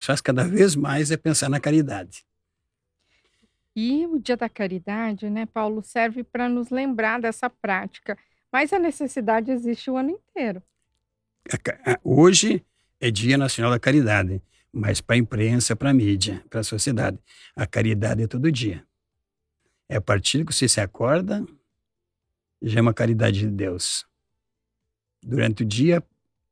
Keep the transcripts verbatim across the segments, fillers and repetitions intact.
faz cada vez mais é pensar na caridade. E o Dia da Caridade, né, Paulo, serve para nos lembrar dessa prática, mas a necessidade existe o ano inteiro. A ca a Hoje é Dia Nacional da Caridade, mas para a imprensa, para a mídia, para a sociedade, a caridade é todo dia. É a partir que você se acorda, já é uma caridade de Deus. Durante o dia,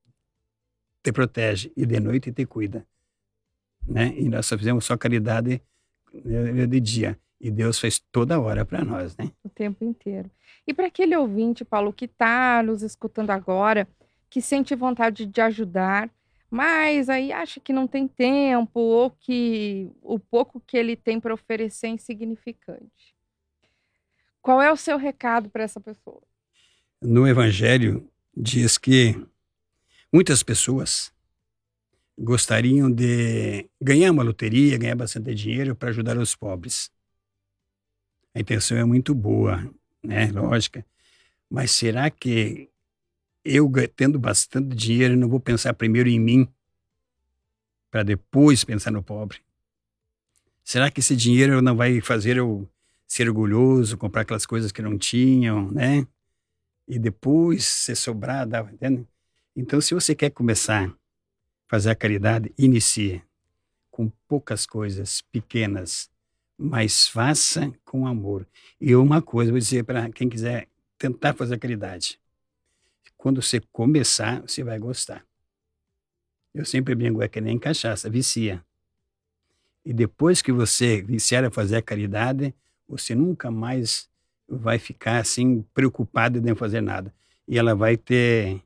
te protege, e de noite te cuida, né. E nós só fizemos só caridade, eh, de dia, e Deus faz toda hora para nós, né. O tempo inteiro. E para aquele ouvinte, Paulo, que está nos escutando agora, que sente vontade de ajudar, mas aí acha que não tem tempo ou que o pouco que ele tem para oferecer é insignificante. Qual é o seu recado para essa pessoa? No evangelho diz que muitas pessoas gostariam de ganhar uma loteria, ganhar bastante dinheiro para ajudar os pobres. A intenção é muito boa, né, lógica, mas será que eu ga tendo bastante dinheiro, não vou pensar primeiro em mim, para depois pensar no pobre? Será que esse dinheiro não vai fazer eu ser orgulhoso, comprar aquelas coisas que não tinham, né, e depois, se sobrar, dar, entende? Então, se você quer começar a fazer a caridade, inicie com poucas coisas pequenas, mas faça com amor. E uma coisa, vou dizer para quem quiser tentar fazer a caridade: quando você começar, você vai gostar. Eu sempre brinco, é que nem cachaça, vicia. E depois que você viciar a fazer a caridade, você nunca mais vai ficar assim preocupado em não fazer nada. E ela vai ter,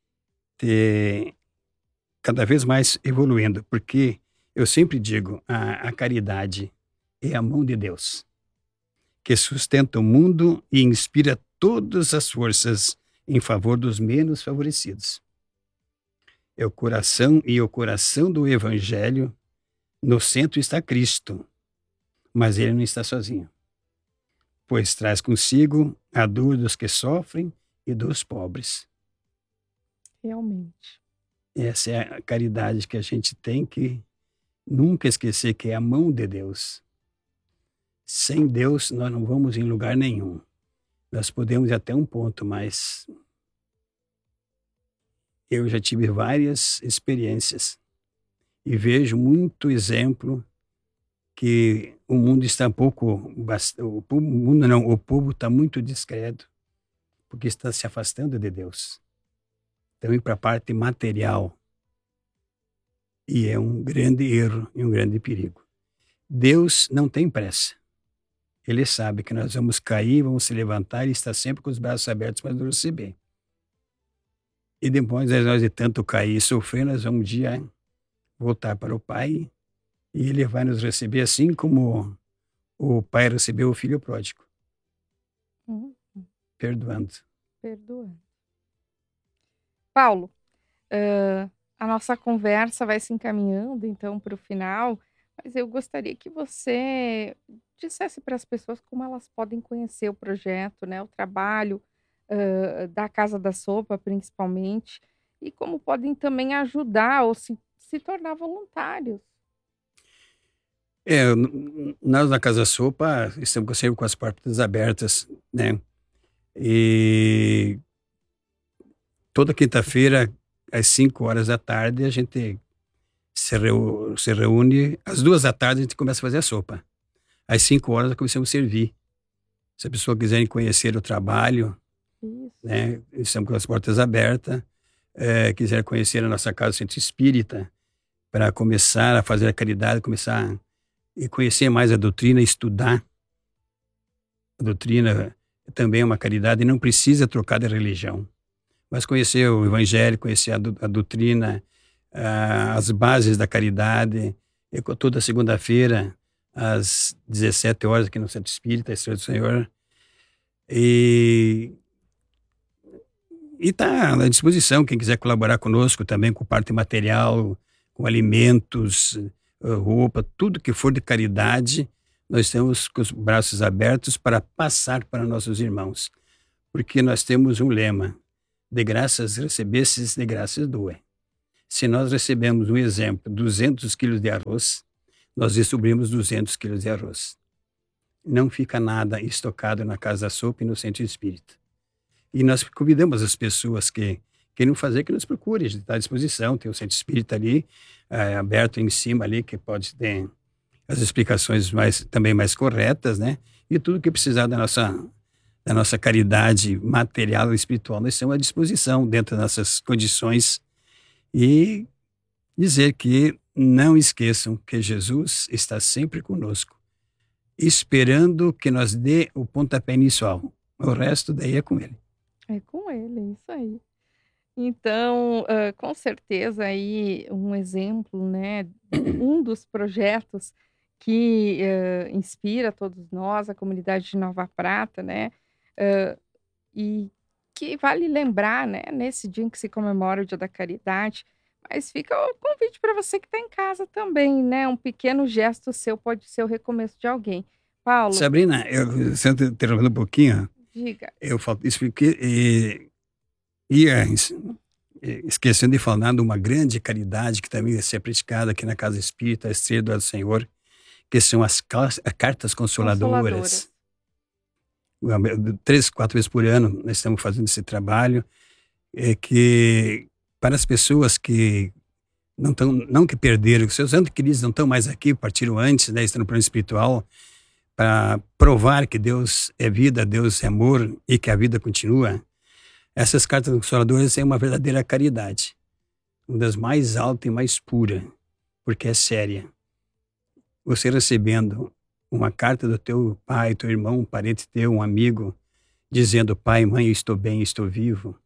ter cada vez mais evoluindo, porque eu sempre digo, a, a caridade é a mão de Deus, que sustenta o mundo e inspira todas as forças em favor dos menos favorecidos. É o coração e o coração do Evangelho. No centro está Cristo, mas ele não está sozinho, pois traz consigo a dor dos que sofrem e dos pobres. Realmente. Essa é a caridade que a gente tem que nunca esquecer, que é a mão de Deus. Sem Deus, nós não vamos em lugar nenhum. Nós podemos ir até um ponto, mas eu já tive várias experiências e vejo muito exemplo que o mundo está um pouco, o mundo não, o povo está muito discreto, porque está se afastando de Deus. Então, ir para a parte material, e é um grande erro e um grande perigo. Deus não tem pressa. Ele sabe que nós vamos cair, vamos se levantar e está sempre com os braços abertos para nos receber. E depois de nós de tanto cair e sofrer, nós vamos um dia voltar para o Pai e Ele vai nos receber assim como o Pai recebeu o Filho pródigo. Uhum. Perdoando. Perdoando. Paulo, hã, a nossa conversa vai se encaminhando então para o final, mas eu gostaria que você dissesse para as pessoas como elas podem conhecer o projeto, né, o trabalho, hã, da Casa da Sopa principalmente, e como podem também ajudar ou se se tornar voluntários. É, n nós na Casa Sopa estamos sempre com as portas abertas, né, e toda quinta-feira, às cinco horas da tarde, a gente se reu se reúne, às duas da tarde a gente começa a fazer a sopa. Às cinco horas nós começamos a servir. Se a pessoa quiserem conhecer o trabalho, Isso. né, estamos com as portas abertas, eh, quiser conhecer a nossa Casa Centro Espírita, para começar a fazer a caridade, começar e conhecer mais a doutrina, estudar. A doutrina também é uma caridade e não precisa trocar de religião, mas conhecer o Evangelho, conhecer a, do, a doutrina, ah, as bases da caridade. Eu, toda segunda-feira, às dezessete horas, aqui no Centro Espírita, Estrela do Senhor, e está à disposição quem quiser colaborar conosco também com parte material, com alimentos, roupa, tudo que for de caridade. Nós estamos com os braços abertos para passar para nossos irmãos, porque nós temos um lema: de graças recebestes, de graças doe. Se nós recebemos um exemplo, duzentos quilos de arroz, nós distribuímos duzentos quilos de arroz. Não fica nada estocado na Casa da Sopa e no Centro Espírita. E nós convidamos as pessoas que queiram fazer, que nos procurem, está à disposição, tem o Centro Espírita ali, é, aberto em cima ali, que pode ter as explicações mais, também mais corretas, né? E tudo que precisar da nossa, da nossa caridade material e espiritual, nós estamos à disposição dentro das nossas condições. E dizer que não esqueçam que Jesus está sempre conosco, esperando que nós dê o pontapé inicial. O resto daí é com ele. É com ele, é isso aí. Então, uh, com certeza aí um exemplo, né, um dos projetos que uh, inspira todos nós, a comunidade de Nova Prata, né, uh, e que vale lembrar, né, nesse dia em que se comemora o Dia da Caridade, mas fica o convite para você que está em casa também, né, um pequeno gesto seu pode ser o recomeço de alguém. Paulo? Sabrina, eu sento interrompendo um pouquinho. Diga. Eu falo isso porque e, e, esquecendo de falar de uma grande caridade que também vai ser praticada aqui na Casa Espírita, a Estrela do Senhor, que são as, as cartas consoladoras. consoladoras. Três, quatro vezes por ano nós estamos fazendo esse trabalho, é que para as pessoas que não, tão, não que perderam, seus entes queridos não estão mais aqui, partiram antes, né, estão no plano espiritual, para provar que Deus é vida, Deus é amor e que a vida continua. Essas cartas consoladoras é uma verdadeira caridade, uma das mais altas e mais puras, porque é séria. Você recebendo uma carta do teu pai, teu irmão, um parente teu, um amigo, dizendo: pai, mãe, eu estou bem, estou vivo,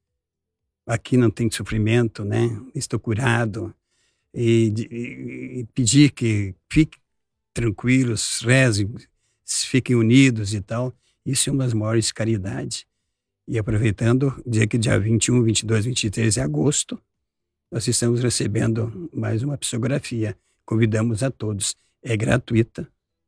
aqui não tem sofrimento, né? Estou curado, e, e, e pedir que fiquem tranquilos, rezem, fiquem unidos e tal, isso é uma das maiores caridades. E aproveitando, dizer que dia vinte e um, vinte e dois, vinte e três de agosto, nós estamos recebendo mais uma psicografia. Convidamos a todos. É gratuita,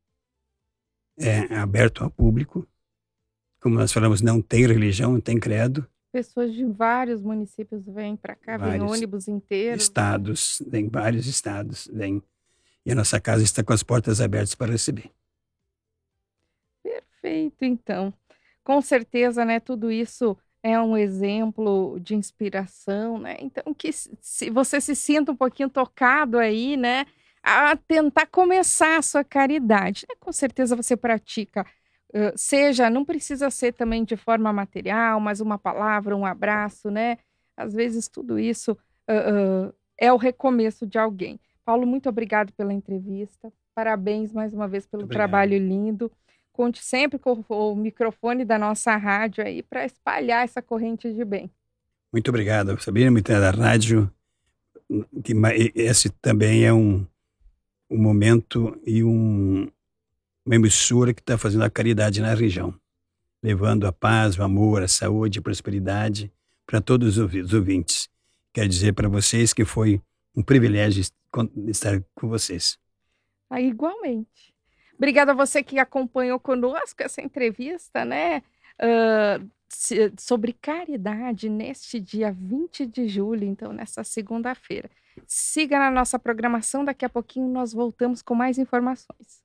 é aberto ao público. Como nós falamos, não tem religião, não tem credo. Pessoas de vários municípios vêm para cá, vêm ônibus inteiros. Estados, vêm vários estados, vêm. E a nossa casa está com as portas abertas para receber. Perfeito, então. Com certeza, né, tudo isso é um exemplo de inspiração, né? Então, que se você se sinta um pouquinho tocado aí, né, a tentar começar a sua caridade, né? Com certeza você pratica, uh, seja, não precisa ser também de forma material, mas uma palavra, um abraço, né? Às vezes tudo isso uh, uh, é o recomeço de alguém. Paulo, muito obrigado pela entrevista. Parabéns mais uma vez pelo trabalho lindo. Conte sempre com o microfone da nossa rádio aí para espalhar essa corrente de bem. Muito obrigado, Sabrina, muito da rádio. Que esse também é um, um momento e um, uma emissora que está fazendo a caridade na região, levando a paz, o amor, a saúde, a prosperidade para todos os ouvintes. Quero dizer para vocês que foi um privilégio estar com vocês. Ah, igualmente. Obrigada a você que acompanhou conosco essa entrevista, né? Uh, sobre caridade neste dia vinte de julho, então nessa segunda-feira. Siga na nossa programação, daqui a pouquinho nós voltamos com mais informações.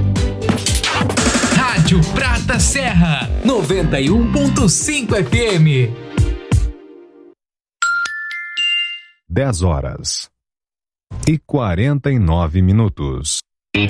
Rádio Prata Serra, noventa e um ponto cinco F M. dez horas e quarenta e nove minutos.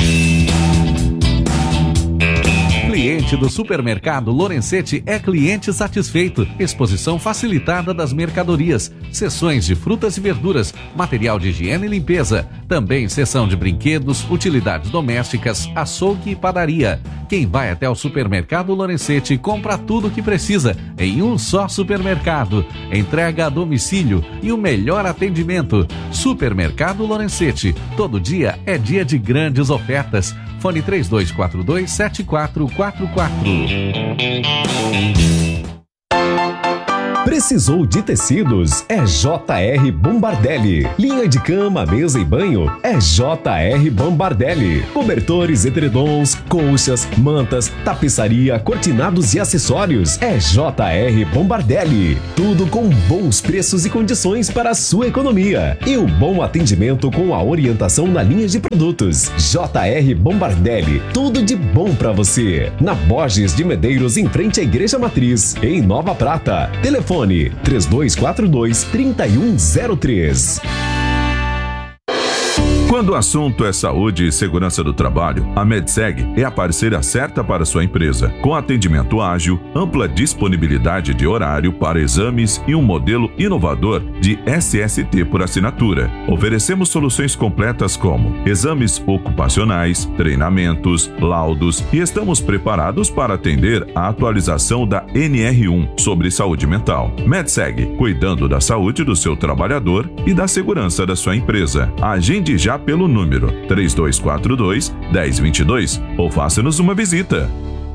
Cliente do supermercado Lorenzetti é cliente satisfeito. Exposição facilitada das mercadorias, seções de frutas e verduras, material de higiene e limpeza, também seção de brinquedos, utilidades domésticas, açougue e padaria. Quem vai até o supermercado Lorenzetti compra tudo o que precisa em um só supermercado. Entrega a domicílio e o melhor atendimento. Supermercado Lorenzetti. Todo dia é dia de grandes ofertas. Fone três dois quatro dois, sete quatro quatro quatro. Precisou de tecidos? É J R Bombardelli. Linha de cama, mesa e banho? É J R Bombardelli. Cobertores, edredons, colchas, mantas, tapeçaria, cortinados e acessórios? É J R Bombardelli. Tudo com bons preços e condições para a sua economia. E o bom atendimento com a orientação na linha de produtos. J R Bombardelli. Tudo de bom para você. Na Borges de Medeiros, em frente à Igreja Matriz, em Nova Prata. Telefone três dois quatro dois, três um zero três. Quando o assunto é saúde e segurança do trabalho, a Medseg é a parceira certa para sua empresa, com atendimento ágil, ampla disponibilidade de horário para exames e um modelo inovador de S S T por assinatura. Oferecemos soluções completas como exames ocupacionais, treinamentos, laudos e estamos preparados para atender a atualização da N R um sobre saúde mental. Medseg, cuidando da saúde do seu trabalhador e da segurança da sua empresa. Agende já pelo número três dois quatro dois, um zero dois dois ou faça-nos uma visita.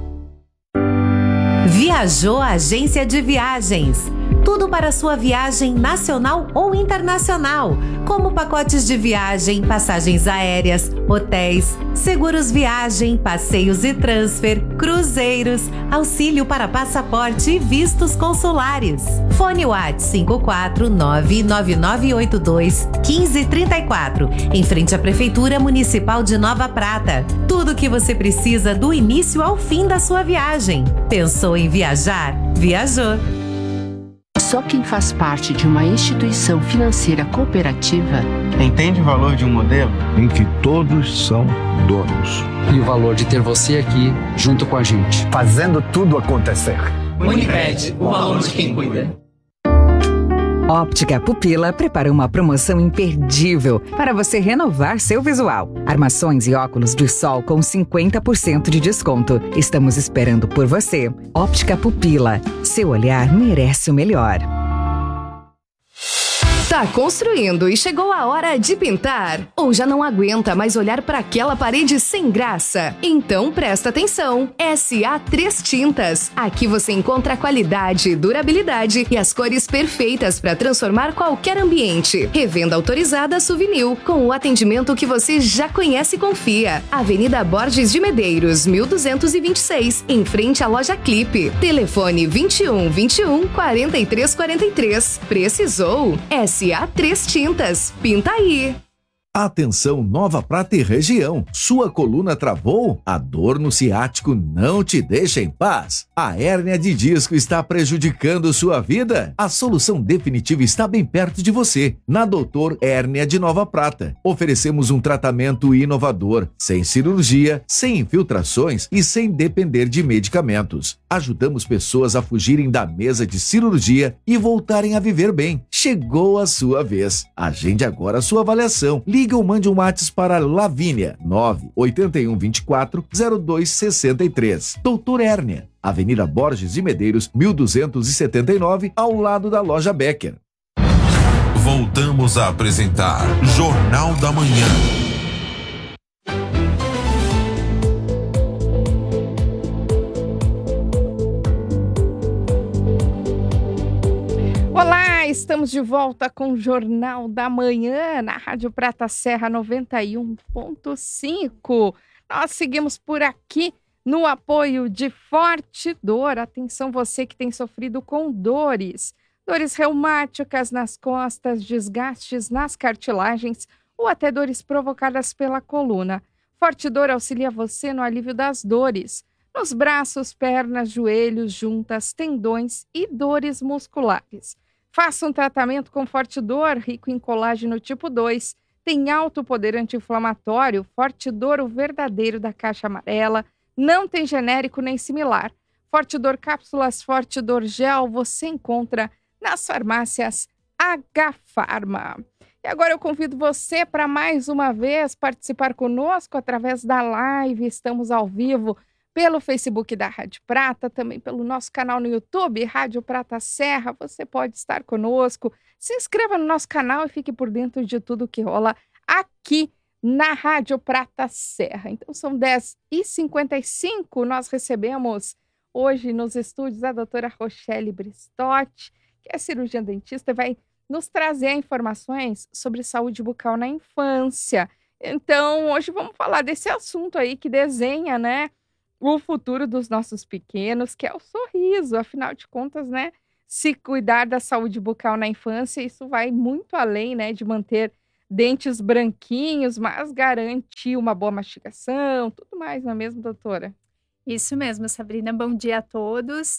Viajou a Agência de Viagens. Tudo para sua viagem nacional ou internacional, como pacotes de viagem, passagens aéreas, hotéis, seguros viagem, passeios e transfer, cruzeiros, auxílio para passaporte e vistos consulares. Fone WhatsApp cinco quatro nove nove nove oito dois um cinco três quatro, em frente à Prefeitura Municipal de Nova Prata. Tudo o que você precisa do início ao fim da sua viagem. Pensou em viajar? Viajou! Só quem faz parte de uma instituição financeira cooperativa entende o valor de um modelo em que todos são donos. E o valor de ter você aqui junto com a gente, fazendo tudo acontecer. Uniped, o valor de quem cuida. Óptica Pupila prepara uma promoção imperdível para você renovar seu visual. Armações e óculos de sol com cinquenta por cento de desconto. Estamos esperando por você. Óptica Pupila. Seu olhar merece o melhor. Tá construindo e chegou a hora de pintar? Ou já não aguenta mais olhar para aquela parede sem graça? Então presta atenção! S A três Tintas. Aqui você encontra qualidade, durabilidade e as cores perfeitas para transformar qualquer ambiente. Revenda autorizada Souvenir, com o atendimento que você já conhece e confia. Avenida Borges de Medeiros, mil duzentos e vinte e seis, em frente à loja Clipe. Telefone vinte e um, vinte e um, quarenta e três, quarenta e três. Precisou? S A três Tintas. Pinta aí! Atenção Nova Prata e região, sua coluna travou? A dor no ciático não te deixa em paz? A hérnia de disco está prejudicando sua vida? A solução definitiva está bem perto de você, na Doutor Hérnia de Nova Prata. Oferecemos um tratamento inovador, sem cirurgia, sem infiltrações e sem depender de medicamentos. Ajudamos pessoas a fugirem da mesa de cirurgia e voltarem a viver bem. Chegou a sua vez. Agende agora a sua avaliação. Liga ou mande um WhatsApp para Lavínia nove oito um dois quatro zero dois seis três. Doutor Hérnia, Avenida Borges de Medeiros, mil duzentos e setenta e nove, ao lado da loja Becker. Voltamos a apresentar Jornal da Manhã. Olá, estamos de volta com o Jornal da Manhã na Rádio Prata Serra noventa e um ponto cinco. Nós seguimos por aqui no apoio de Forte Dor. Atenção você que tem sofrido com dores, dores reumáticas nas costas, desgastes nas cartilagens ou até dores provocadas pela coluna. Forte Dor auxilia você no alívio das dores, nos braços, pernas, joelhos, juntas, tendões e dores musculares. Faça um tratamento com Forte Dor, rico em colágeno tipo dois, tem alto poder anti-inflamatório. Forte Dor, o verdadeiro da caixa amarela, não tem genérico nem similar. Forte Dor cápsulas, Forte Dor gel, você encontra nas farmácias H Farma. E agora eu convido você para mais uma vez participar conosco através da live. Estamos ao vivo pelo Facebook da Rádio Prata, também pelo nosso canal no YouTube, Rádio Prata Serra. Você pode estar conosco. Se inscreva no nosso canal e fique por dentro de tudo que rola aqui na Rádio Prata Serra. Então são dez e cinquenta e cinco, nós recebemos hoje nos estúdios a doutora Rochelle Bristotti, que é cirurgiã dentista e vai nos trazer informações sobre saúde bucal na infância. Então, hoje vamos falar desse assunto aí que desenha, né, o futuro dos nossos pequenos, que é o sorriso. Afinal de contas, né, se cuidar da saúde bucal na infância, isso vai muito além, né, de manter dentes branquinhos, mas garantir uma boa mastigação, tudo mais, não é mesmo, doutora? Isso mesmo, Sabrina. Bom dia a todos.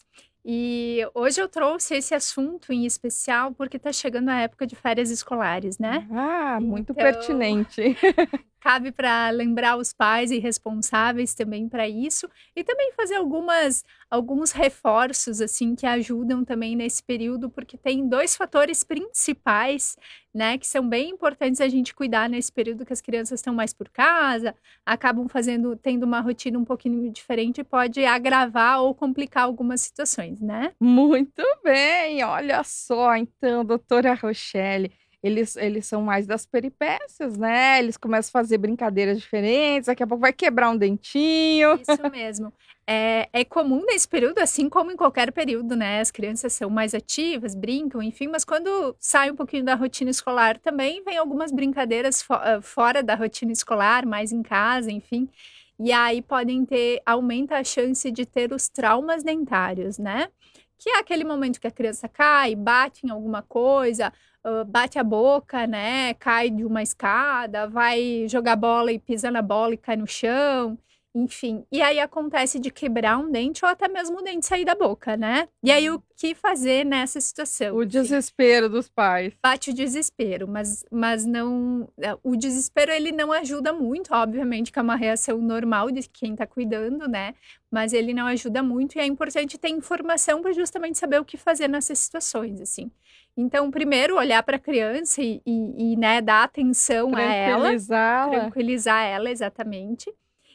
E hoje eu trouxe esse assunto em especial porque está chegando a época de férias escolares, né? Ah, muito Então, pertinente. Cabe para lembrar os pais e responsáveis também para isso e também fazer algumas, alguns reforços assim que ajudam também nesse período, porque tem dois fatores principais, né, que são bem importantes a gente cuidar nesse período que as crianças estão mais por casa, acabam fazendo, tendo uma rotina um pouquinho diferente e pode agravar ou complicar algumas situações, né? Muito bem, olha só, então, doutora Rochelle, eles, eles são mais das peripécias, né? Eles começam a fazer brincadeiras diferentes, daqui a pouco vai quebrar um dentinho. Isso mesmo. É, é comum nesse período, assim como em qualquer período, né? As crianças são mais ativas, brincam, enfim, mas quando sai um pouquinho da rotina escolar também, vem algumas brincadeiras fo fora da rotina escolar, mais em casa, enfim. E aí podem ter, aumenta a chance de ter os traumas dentários, né? Que é aquele momento que a criança cai, bate em alguma coisa, uh, bate a boca, né? Cai de uma escada, vai jogar bola e pisa na bola e cai no chão, enfim. E aí acontece de quebrar um dente ou até mesmo o dente sair da boca, né? E aí o que fazer nessa situação? O desespero dos pais. Bate o desespero, mas, mas não... O desespero, ele não ajuda muito, obviamente, que é uma reação normal de quem tá cuidando, né? Mas ele não ajuda muito e é importante ter informação para justamente saber o que fazer nessas situações, assim. Então, primeiro, olhar para a criança e, e, e, né, dar atenção a ela. Tranquilizá-la. Tranquilizar ela, exatamente.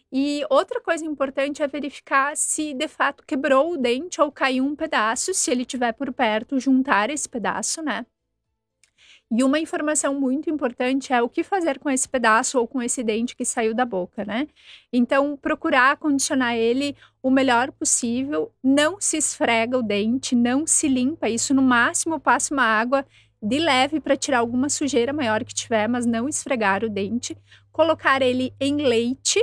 E outra coisa importante é verificar se de fato quebrou o dente ou caiu um pedaço, se ele estiver por perto, juntar esse pedaço, né? E uma informação muito importante é o que fazer com esse pedaço ou com esse dente que saiu da boca, né? Então, procurar condicionar ele o melhor possível, não se esfrega o dente, não se limpa isso, no máximo passa uma água de leve para tirar alguma sujeira maior que tiver, mas não esfregar o dente, colocar ele em leite,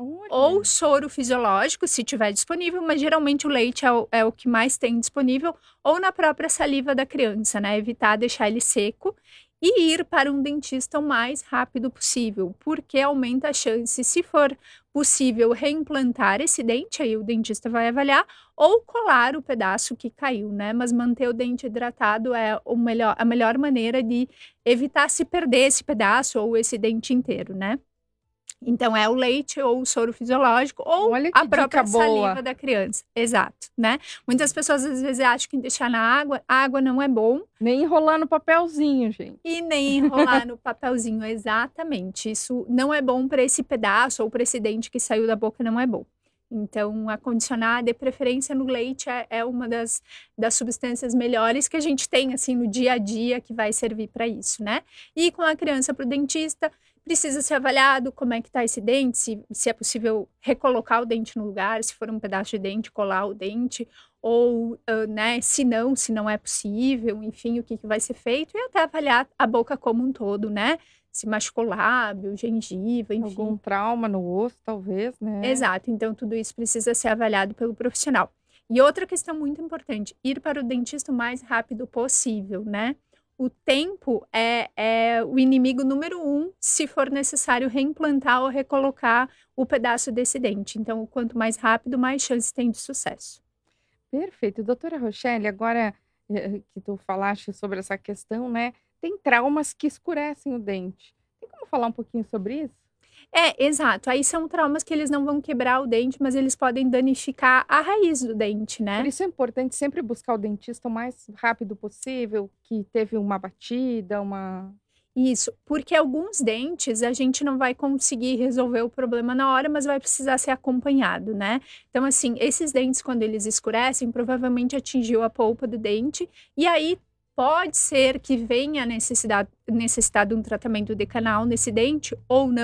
ou soro fisiológico, se tiver disponível, mas geralmente o leite é o, é o que mais tem disponível, ou na própria saliva da criança, né? Evitar deixar ele seco e ir para um dentista o mais rápido possível, porque aumenta a chance, se for possível, reimplantar esse dente, aí o dentista vai avaliar, ou colar o pedaço que caiu, né? Mas manter o dente hidratado é o melhor, a melhor maneira de evitar se perder esse pedaço ou esse dente inteiro, né? Então, é o leite ou o soro fisiológico ou a própria saliva da criança. Exato, né? Muitas pessoas, às vezes, acham que deixar na água, a água não é bom. Nem enrolar no papelzinho, gente. E nem enrolar no papelzinho, exatamente. Isso não é bom para esse pedaço ou para esse dente que saiu da boca, não é bom. Então, acondicionar, de preferência no leite, é, é uma das, das substâncias melhores que a gente tem, assim, no dia a dia, que vai servir para isso, né? E com a criança para o dentista, precisa ser avaliado como é que está esse dente, se, se é possível recolocar o dente no lugar, se for um pedaço de dente, colar o dente, ou, uh, né, se não, se não é possível, enfim, o que, que vai ser feito, e até avaliar a boca como um todo, né? Se machucou lábio, gengiva, enfim. Algum trauma no osso, talvez, né? Exato, então tudo isso precisa ser avaliado pelo profissional. E outra questão muito importante, ir para o dentista o mais rápido possível, né? O tempo é, é o inimigo número um se for necessário reimplantar ou recolocar o pedaço desse dente. Então, quanto mais rápido, mais chances tem de sucesso. Perfeito. Doutora Rochelle, agora eh, que tu falaste sobre essa questão, né? Tem traumas que escurecem o dente. Tem como falar um pouquinho sobre isso? É, exato. Aí são traumas que eles não vão quebrar o dente, mas eles podem danificar a raiz do dente, né? Por isso é importante sempre buscar o dentista o mais rápido possível, que teve uma batida, uma... Isso, porque alguns dentes a gente não vai conseguir resolver o problema na hora, mas vai precisar ser acompanhado, né? Então, assim, esses dentes, quando eles escurecem, provavelmente atingiu a polpa do dente, e aí pode ser que venha a necessidade, necessitar de um tratamento de canal nesse dente ou não,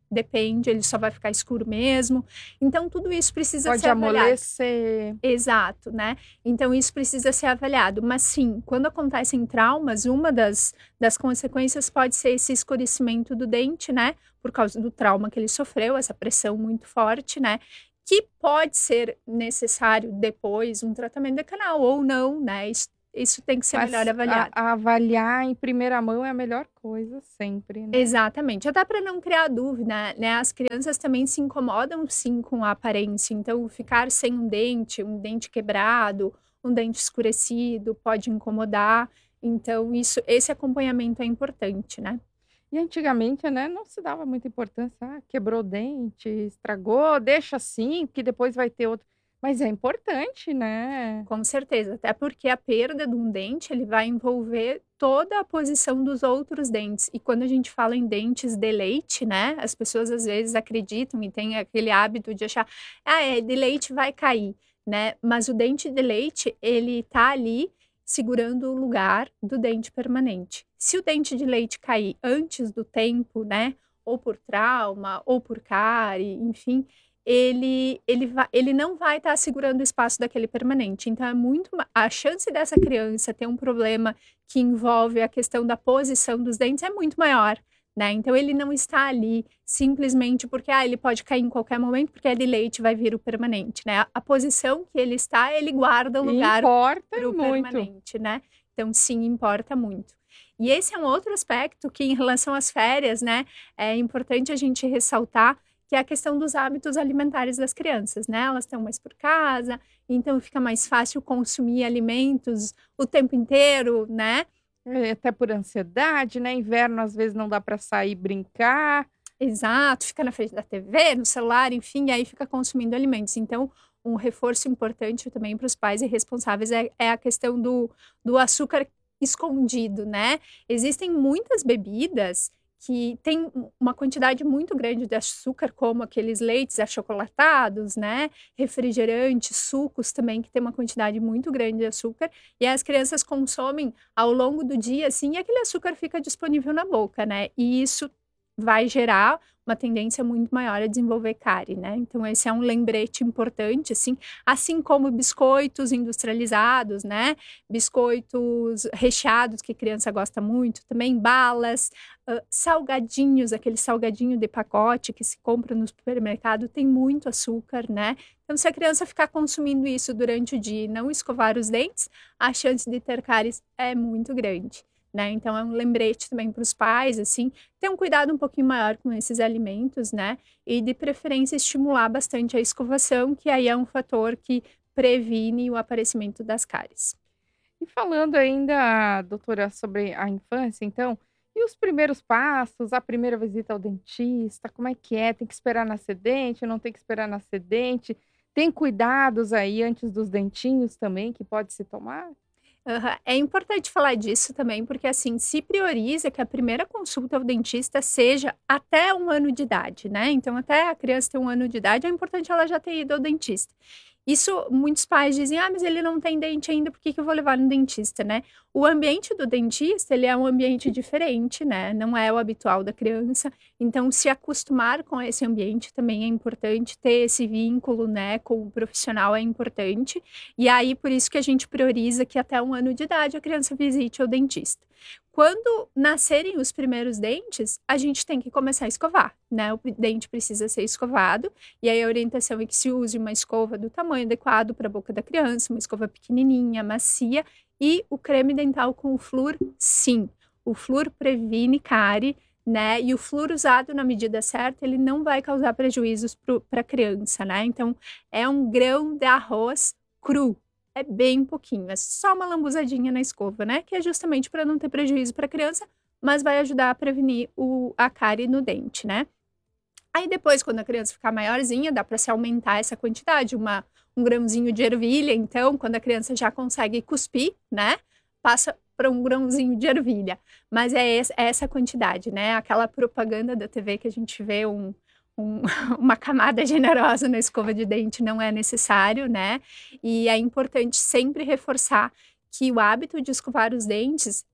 depende, ele só vai ficar escuro mesmo. Então, tudo isso precisa Pode ser avaliado. amolecer. Exato, né? Então, isso precisa ser avaliado. Mas sim, quando acontecem traumas, uma das, das consequências pode ser esse escurecimento do dente, né? Por causa do trauma que ele sofreu, essa pressão muito forte, né? Que pode ser necessário depois um tratamento de canal ou não, né? Isso, isso tem que ser Mas melhor avaliado. a- avaliar em primeira mão é a melhor coisa sempre, né? Exatamente, até para não criar dúvida, né? As crianças também se incomodam sim com a aparência, então ficar sem um dente, um dente quebrado, um dente escurecido pode incomodar, então isso, esse acompanhamento é importante, né? E antigamente, né, não se dava muita importância. Ah, quebrou o dente, estragou, deixa assim, porque depois vai ter outro. Mas é importante, né? Com certeza, até porque a perda de um dente, ele vai envolver toda a posição dos outros dentes. E quando a gente fala em dentes de leite, né, as pessoas às vezes acreditam e têm aquele hábito de achar, ah, é, de leite vai cair, né? Mas o dente de leite, ele tá ali segurando o lugar do dente permanente. Se o dente de leite cair antes do tempo, né, ou por trauma, ou por cárie, enfim, ele, ele, vai, ele não vai estar segurando o espaço daquele permanente. Então, é muito a chance dessa criança ter um problema que envolve a questão da posição dos dentes é muito maior, né? Então, ele não está ali simplesmente porque ah, ele pode cair em qualquer momento, porque é de leite, vai vir o permanente, né? A, a posição que ele está, ele guarda o lugar para o permanente, né? Então, sim, importa muito. E esse é um outro aspecto que, em relação às férias, né, é importante a gente ressaltar, que é a questão dos hábitos alimentares das crianças, né? Elas estão mais por casa, então fica mais fácil consumir alimentos o tempo inteiro, né? É, até por ansiedade, né? Inverno, às vezes, não dá para sair brincar. Exato, fica na frente da T V, no celular, enfim, e aí fica consumindo alimentos. Então, um reforço importante também para os pais e responsáveis é, é a questão do, do açúcar escondido, né? Existem muitas bebidas que têm uma quantidade muito grande de açúcar, como aqueles leites achocolatados, né? Refrigerantes, sucos também, que tem uma quantidade muito grande de açúcar. E as crianças consomem ao longo do dia, assim, e aquele açúcar fica disponível na boca, né? E isso vai gerar uma tendência muito maior a desenvolver cárie, né? Então, esse é um lembrete importante, assim, assim como biscoitos industrializados, né? Biscoitos recheados, que criança gosta muito, também balas, uh, salgadinhos, aquele salgadinho de pacote que se compra no supermercado, tem muito açúcar, né? Então, se a criança ficar consumindo isso durante o dia e não escovar os dentes, a chance de ter cáries é muito grande. Né? Então, é um lembrete também para os pais, assim, ter um cuidado um pouquinho maior com esses alimentos, né? E, de preferência, estimular bastante a escovação, que aí é um fator que previne o aparecimento das cáries. E falando ainda, doutora, sobre a infância, então, e os primeiros passos, a primeira visita ao dentista, como é que é? Tem que esperar nascer dente, não tem que esperar nascer dente? Tem cuidados aí antes dos dentinhos também que pode se tomar? Uhum. É importante falar disso também, porque assim, se prioriza que a primeira consulta ao dentista seja até um ano de idade, né? Então, até a criança ter um ano de idade, é importante ela já ter ido ao dentista. Isso, muitos pais dizem, ah, mas ele não tem dente ainda, por que que eu vou levar no dentista, né? O ambiente do dentista, ele é um ambiente diferente, né? Não é o habitual da criança. Então, se acostumar com esse ambiente também é importante, ter esse vínculo, né, com o profissional é importante. E aí, por isso que a gente prioriza que até um ano de idade a criança visite o dentista. Quando nascerem os primeiros dentes, a gente tem que começar a escovar, né? O dente precisa ser escovado, e aí a orientação é que se use uma escova do tamanho adequado para a boca da criança, uma escova pequenininha, macia, e o creme dental com o flúor, sim. O flúor previne cárie, né? E o flúor usado na medida certa, ele não vai causar prejuízos para a criança, né? Então, é um grão de arroz cru. É bem pouquinho, é só uma lambuzadinha na escova, né? Que é justamente para não ter prejuízo para a criança, mas vai ajudar a prevenir o, a cárie no dente, né? Aí depois, quando a criança ficar maiorzinha, dá para se aumentar essa quantidade, uma, um grãozinho de ervilha. Então, quando a criança já consegue cuspir, né? Passa para um grãozinho de ervilha. Mas é essa, é essa quantidade, né? Aquela propaganda da T V que a gente vê um... Um, uma camada generosa na escova de dente não é necessário, né? E é importante sempre reforçar que o hábito de escovar os dentes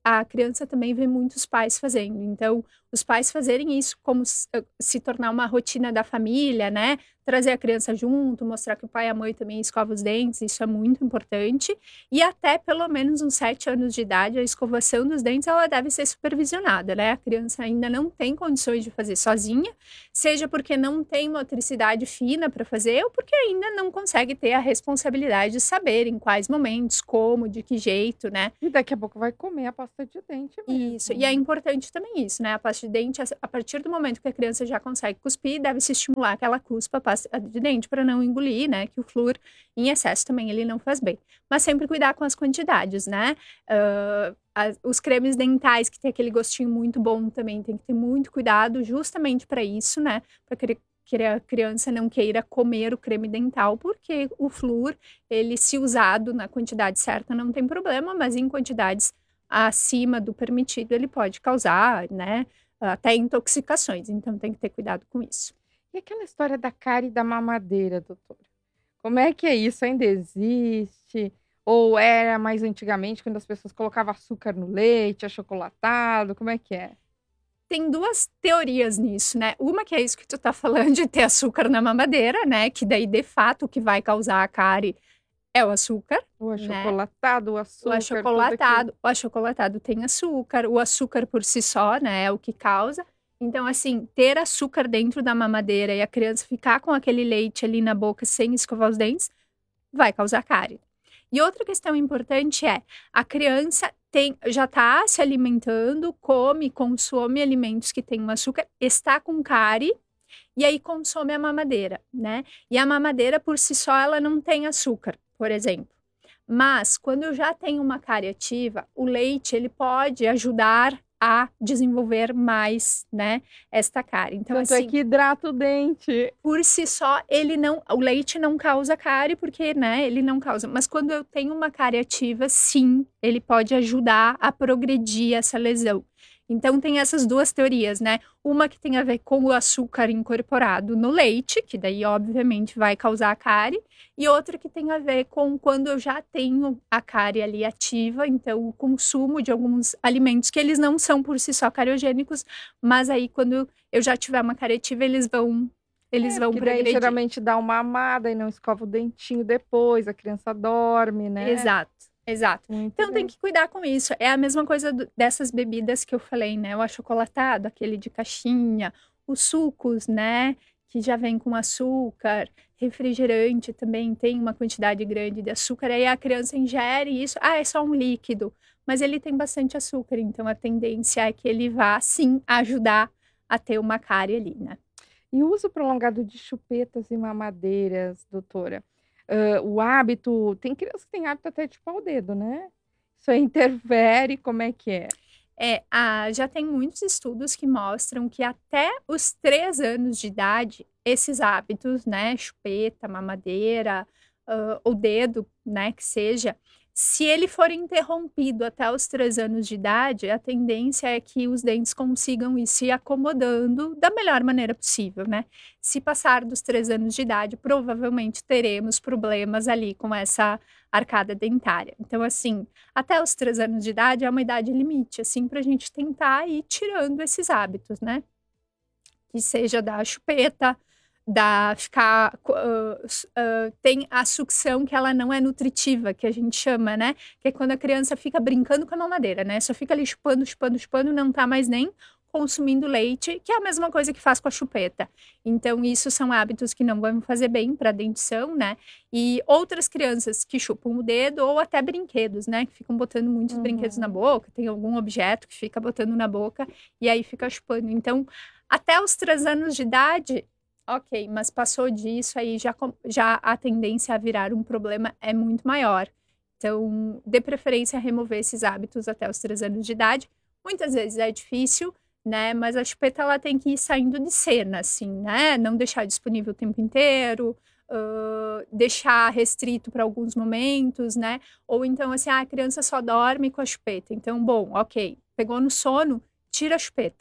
a criança também vê muitos pais fazendo. Então, os pais fazerem isso como se, se tornar uma rotina da família, né? Trazer a criança junto, mostrar que o pai e a mãe também escovam os dentes, isso é muito importante. E até pelo menos uns sete anos de idade, a escovação dos dentes, ela deve ser supervisionada, né? A criança ainda não tem condições de fazer sozinha, seja porque não tem motricidade fina para fazer, ou porque ainda não consegue ter a responsabilidade de saber em quais momentos, como, de que jeito, né? E daqui a pouco vai comer a pasta de dente mesmo. Isso, e é importante também isso, né? A pasta de dente, a partir do momento que a criança já consegue cuspir, deve se estimular que ela cuspa a pasta de dente para não engolir, né? Que o flúor em excesso também ele não faz bem. Mas sempre cuidar com as quantidades, né? Uh, as, os cremes dentais que tem aquele gostinho muito bom também tem que ter muito cuidado justamente para isso, né? Para que, que a criança não queira comer o creme dental, porque o flúor, ele se usado na quantidade certa não tem problema, mas em quantidades acima do permitido ele pode causar, né? Até intoxicações. Então tem que ter cuidado com isso. E aquela história da cárie da mamadeira, doutora? Como é que é isso? Ainda existe? Ou era mais antigamente, quando as pessoas colocavam açúcar no leite, achocolatado? Como é que é? Tem duas teorias nisso, né? Uma que é isso que tu tá falando de ter açúcar na mamadeira, né? Que daí, de fato, o que vai causar a cárie é o açúcar. O achocolatado, né? o açúcar. O achocolatado. O achocolatado tem açúcar. O açúcar por si só, né? É o que causa. Então, assim, ter açúcar dentro da mamadeira e a criança ficar com aquele leite ali na boca sem escovar os dentes, vai causar cárie. E outra questão importante é, a criança tem, já está se alimentando, come, consome alimentos que têm açúcar, está com cárie, e aí consome a mamadeira, né? E a mamadeira, por si só, ela não tem açúcar, por exemplo. Mas, quando eu já tenho uma cárie ativa, o leite, ele pode ajudar a desenvolver mais, né, esta cárie. Então, Tanto assim, é que hidrata o dente. Por si só, ele não, o leite não causa cárie, porque, né, ele não causa. Mas quando eu tenho uma cárie ativa, sim, ele pode ajudar a progredir essa lesão. Então, tem essas duas teorias, né? Uma que tem a ver com o açúcar incorporado no leite, que daí, obviamente, vai causar cárie. E outra que tem a ver com quando eu já tenho a cárie ali ativa, então, o consumo de alguns alimentos que eles não são por si só cariogênicos, mas aí, quando eu já tiver uma cárie ativa, eles vão, eles é, vão progredir. Daí, geralmente, dá uma amada e não escova o dentinho depois, a criança dorme, né? Exato. Exato. Muito então bem. tem que cuidar com isso. É a mesma coisa do, dessas bebidas que eu falei, né? O achocolatado, aquele de caixinha, os sucos, né? Que já vem com açúcar, refrigerante também tem uma quantidade grande de açúcar. Aí a criança ingere isso, ah, é só um líquido, mas ele tem bastante açúcar, então a tendência é que ele vá, sim, ajudar a ter uma cárie ali, né? E o uso prolongado de chupetas e mamadeiras, doutora? Uh, o hábito, tem criança que tem hábito até de chupar o dedo, né? Isso aí interfere, como é que é? É, ah, já tem muitos estudos que mostram que até os três anos de idade, esses hábitos, né, chupeta, mamadeira, uh, o dedo, né, que seja, se ele for interrompido até os três anos de idade, a tendência é que os dentes consigam ir se acomodando da melhor maneira possível, né? Se passar dos três anos de idade, provavelmente teremos problemas ali com essa arcada dentária. Então, assim, até os três anos de idade é uma idade limite, assim, para a gente tentar ir tirando esses hábitos, né? Que seja da chupeta, da ficar uh, uh, tem a sucção que ela não é nutritiva, que a gente chama, né? Que é quando a criança fica brincando com a mamadeira, né? Só fica ali chupando, chupando, chupando, não tá mais nem consumindo leite, que é a mesma coisa que faz com a chupeta. Então, isso são hábitos que não vão fazer bem para a dentição, né? E outras crianças que chupam o dedo ou até brinquedos, né? Que ficam botando muitos uhum. brinquedos na boca, tem algum objeto que fica botando na boca e aí fica chupando. Então, até os três anos de idade, ok, mas passou disso, aí já, já a tendência a virar um problema é muito maior. Então, de preferência, remover esses hábitos até os três anos de idade. Muitas vezes é difícil, né? Mas a chupeta, ela tem que ir saindo de cena, assim, né? Não deixar disponível o tempo inteiro, uh, deixar restrito para alguns momentos, né? Ou então, assim, ah, a criança só dorme com a chupeta. Então, bom, ok, pegou no sono, tira a chupeta.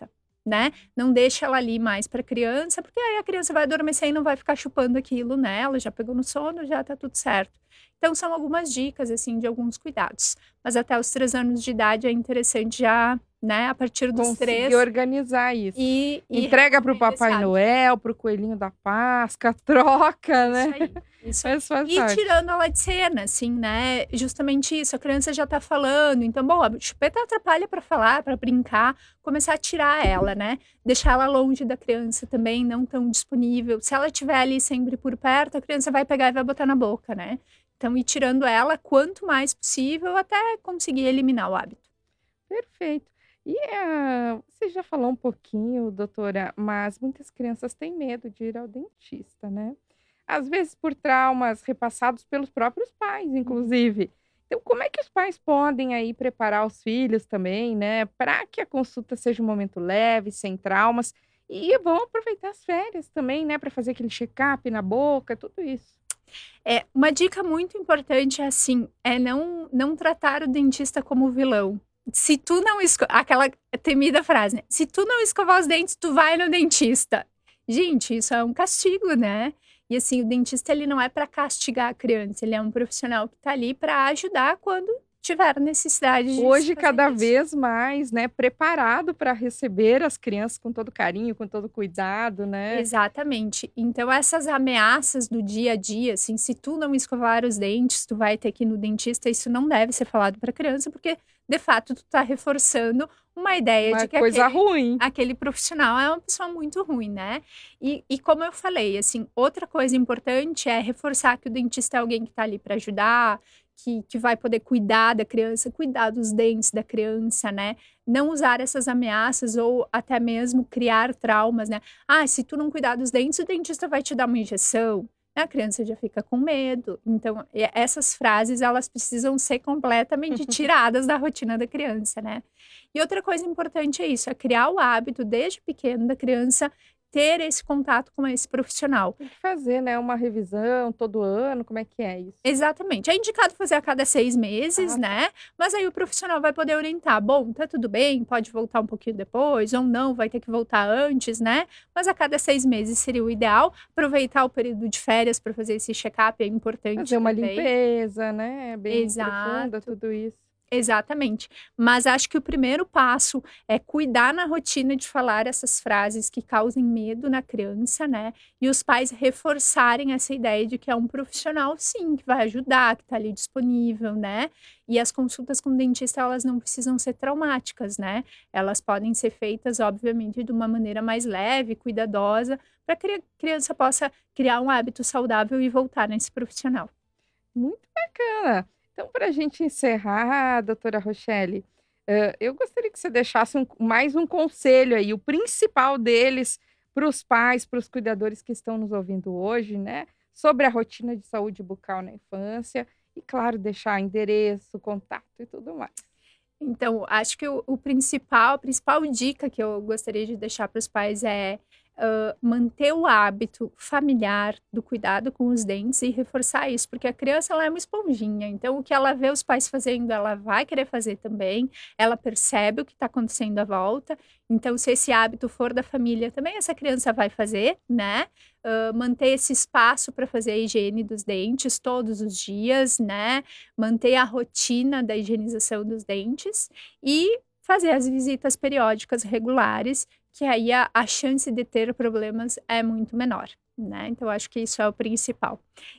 né? Não deixa ela ali mais para criança, porque aí a criança vai adormecer e não vai ficar chupando aquilo, né? Ela já pegou no sono, já tá tudo certo. Então, são algumas dicas, assim, de alguns cuidados. Mas até os três anos de idade é interessante já, né? A partir dos Conseguir três... organizar isso. E, e Entrega pro Papai sabe. Noel, pro Coelhinho da Páscoa, troca, né? Isso aí. Isso. Mas faz E parte. tirando ela de cena, assim, né? Justamente isso, a criança já tá falando. Então, bom, a chupeta atrapalha para falar, para brincar, começar a tirar ela, né? Deixar ela longe da criança também, não tão disponível. Se ela estiver ali sempre por perto, a criança vai pegar e vai botar na boca, né? Então, ir tirando ela quanto mais possível até conseguir eliminar o hábito. Perfeito. E ah, você já falou um pouquinho, doutora, mas muitas crianças têm medo de ir ao dentista, né? Às vezes por traumas repassados pelos próprios pais, inclusive. Então, como é que os pais podem aí preparar os filhos também, né? Para que a consulta seja um momento leve, sem traumas. E vão aproveitar as férias também, né? Para fazer aquele check-up na boca, tudo isso. É, uma dica muito importante é assim, é não, não tratar o dentista como vilão. Se tu não esco... aquela temida frase, né? Se tu não escovar os dentes, tu vai no dentista. Gente, isso é um castigo, né? E assim, o dentista, ele não é para castigar a criança, ele é um profissional que tá ali para ajudar quando tiver necessidade de Hoje, fazer cada isso. vez mais, né? Preparado para receber as crianças com todo carinho, com todo cuidado, né? Exatamente. Então, essas ameaças do dia a dia, assim, se tu não escovar os dentes, tu vai ter que ir no dentista, isso não deve ser falado para criança, porque, de fato, tu tá reforçando uma ideia Uma de que coisa aquele, ruim. aquele profissional é uma pessoa muito ruim, né? E, e como eu falei, assim, outra coisa importante é reforçar que o dentista é alguém que tá ali para ajudar, que, que vai poder cuidar da criança, cuidar dos dentes da criança, né? Não usar essas ameaças ou até mesmo criar traumas, né? Ah, se tu não cuidar dos dentes, o dentista vai te dar uma injeção. A criança já fica com medo. Então, essas frases, elas precisam ser completamente tiradas da rotina da criança, né? E outra coisa importante é isso, é criar o hábito desde pequeno da criança ter esse contato com esse profissional. Tem que fazer, né? Uma revisão todo ano, como é que é isso? Exatamente. É indicado fazer a cada seis meses, ah, né? Mas aí o profissional vai poder orientar. Bom, tá tudo bem, pode voltar um pouquinho depois, ou não, vai ter que voltar antes, né? Mas a cada seis meses seria o ideal. Aproveitar o período de férias para fazer esse check-up é importante. Fazer uma também. limpeza, né? Bem Exato. profunda, tudo isso. Exatamente. Mas acho que o primeiro passo é cuidar na rotina de falar essas frases que causem medo na criança, né? E os pais reforçarem essa ideia de que é um profissional, sim, que vai ajudar, que tá ali disponível, né? E as consultas com o dentista, elas não precisam ser traumáticas, né? Elas podem ser feitas, obviamente, de uma maneira mais leve, cuidadosa, para que a criança possa criar um hábito saudável e voltar nesse profissional. Muito bacana. Então, para a gente encerrar, doutora Rochelle, uh, eu gostaria que você deixasse um, mais um conselho aí, o principal deles para os pais, para os cuidadores que estão nos ouvindo hoje, né? Sobre a rotina de saúde bucal na infância e, claro, deixar endereço, contato e tudo mais. Então, acho que o, o principal, a principal dica que eu gostaria de deixar para os pais é Uh, manter o hábito familiar do cuidado com os dentes e reforçar isso, porque a criança ela é uma esponjinha, então o que ela vê os pais fazendo, ela vai querer fazer também, ela percebe o que está acontecendo à volta, então se esse hábito for da família, também essa criança vai fazer, né? Uh, manter esse espaço para fazer a higiene dos dentes todos os dias, né? Manter a rotina da higienização dos dentes e fazer as visitas periódicas regulares, que aí a, a chance de ter problemas é muito menor, né? Então, acho que isso é o principal.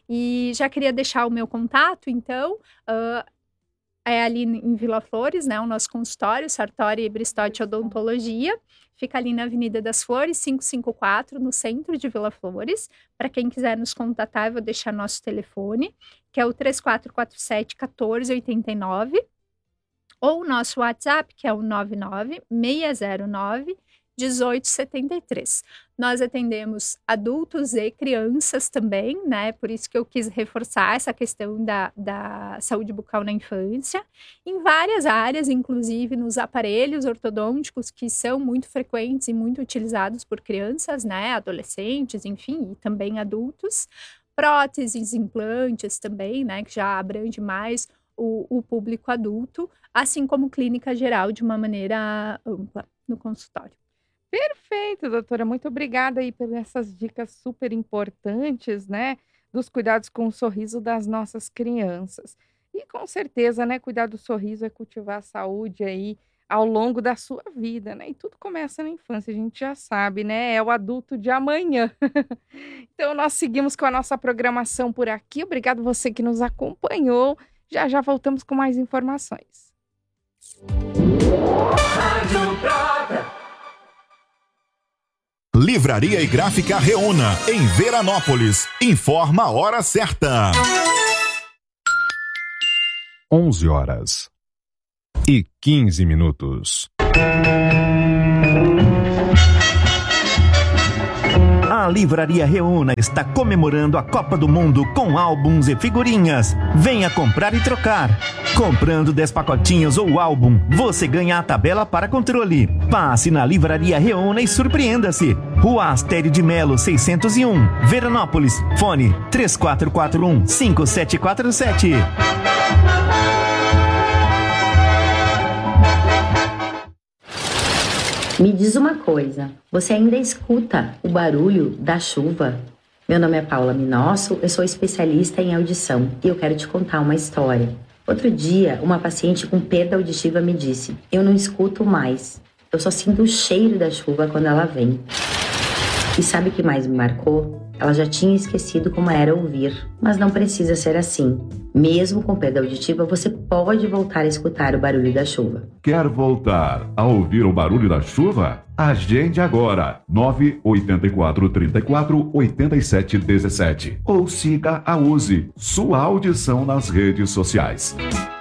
E já queria deixar o meu contato, então, uh, é ali em Vila Flores, né? O nosso consultório, Sartori e Bristotti Odontologia, fica ali na Avenida das Flores, quinhentos e cinquenta e quatro, no centro de Vila Flores. Para quem quiser nos contatar, eu vou deixar nosso telefone, que é o três quatro quatro sete, um quatro oito nove, ou o nosso WhatsApp, que é o nove nove seis zero nove, um oito sete três. Nós atendemos adultos e crianças também, né? Por isso que eu quis reforçar essa questão da, da saúde bucal na infância, em várias áreas, inclusive nos aparelhos ortodônticos, que são muito frequentes e muito utilizados por crianças, né? Adolescentes, enfim, e também adultos. Próteses, implantes também, né? Que já abrange mais o, o público adulto, assim como clínica geral de uma maneira ampla no consultório. Perfeito, doutora. Muito obrigada aí por essas dicas super importantes, né? Dos cuidados com o sorriso das nossas crianças. E com certeza, né? Cuidar do sorriso é cultivar a saúde aí ao longo da sua vida, né? E tudo começa na infância, a gente já sabe, né? É o adulto de amanhã. Então, nós seguimos com a nossa programação por aqui. Obrigado você que nos acompanhou. Já já voltamos com mais informações. Rádio Prata. Livraria e Gráfica Reúna, em Veranópolis. Informa a hora certa. onze horas e quinze minutos. A Livraria Reúna está comemorando a Copa do Mundo com álbuns e figurinhas. Venha comprar e trocar. Comprando dez pacotinhos ou álbum, você ganha a tabela para controle. Passe na Livraria Reúna e surpreenda-se. Rua Astério de Melo, seiscentos e um, Veranópolis. Fone três quatro quatro um, cinco sete quatro sete. Me diz uma coisa, você ainda escuta o barulho da chuva? Meu nome é Paula Minosso, eu sou especialista em audição e eu quero te contar uma história. Outro dia, uma paciente com perda auditiva me disse: eu não escuto mais, eu só sinto o cheiro da chuva quando ela vem. E sabe o que mais me marcou? Ela já tinha esquecido como era ouvir, mas não precisa ser assim. Mesmo com perda auditiva, você pode voltar a escutar o barulho da chuva. Quer voltar a ouvir o barulho da chuva? Agende agora, nove oito quatro, três quatro, oito sete um sete. Ou siga a Use, sua audição nas redes sociais.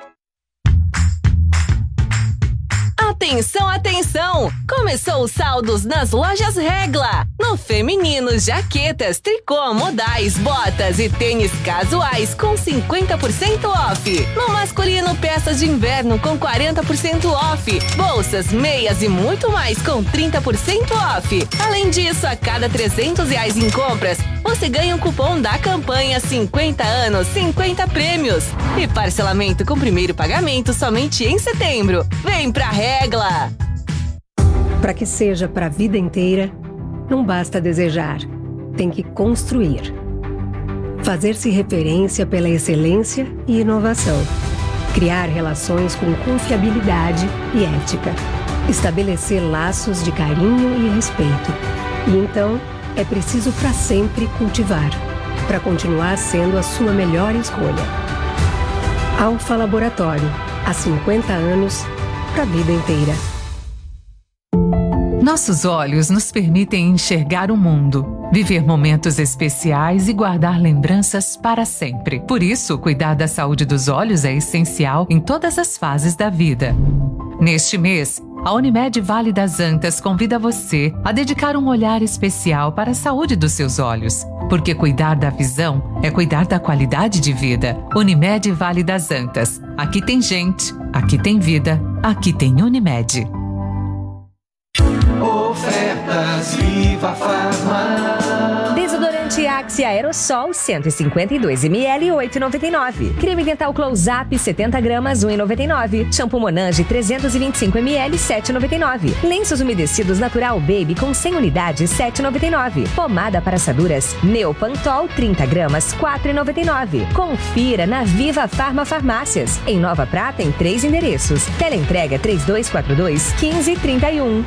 Atenção, atenção! Começou os saldos nas lojas Regla. No feminino, jaquetas, tricô, modais, botas e tênis casuais com cinquenta por cento off. No masculino, peças de inverno com quarenta por cento off. Bolsas, meias e muito mais com trinta por cento off. Além disso, a cada trezentos reais em compras, você ganha um cupom da campanha cinquenta anos, cinquenta prêmios. E parcelamento com primeiro pagamento somente em setembro. Vem pra Regla! Para que seja para a vida inteira, não basta desejar, tem que construir. Fazer-se referência pela excelência e inovação. Criar relações com confiabilidade e ética. Estabelecer laços de carinho e respeito. E então, é preciso para sempre cultivar, para continuar sendo a sua melhor escolha. Alfa Laboratório, há cinquenta anos, para a vida inteira. Nossos olhos nos permitem enxergar o mundo, viver momentos especiais e guardar lembranças para sempre. Por isso, cuidar da saúde dos olhos é essencial em todas as fases da vida. Neste mês, a Unimed Vale das Antas convida você a dedicar um olhar especial para a saúde dos seus olhos. Porque cuidar da visão é cuidar da qualidade de vida. Unimed Vale das Antas. Aqui tem gente, aqui tem vida, aqui tem Unimed. Ofertas Viva Farma. Desodorante Axe Aerosol cento e cinquenta e dois mililitros, oito reais e noventa e nove centavos. Creme dental Close-Up setenta gramas, um real e noventa e nove centavos. Shampoo Monange trezentos e vinte e cinco mililitros, sete reais e noventa e nove centavos. Lenços umedecidos Natural Baby com cem unidades, sete reais e noventa e nove centavos. Pomada para assaduras Neopantol trinta gramas, quatro reais e noventa e nove centavos. Confira na Viva Farma Farmácias. Em Nova Prata, em três endereços. Teleentrega três dois quatro dois, um cinco três um.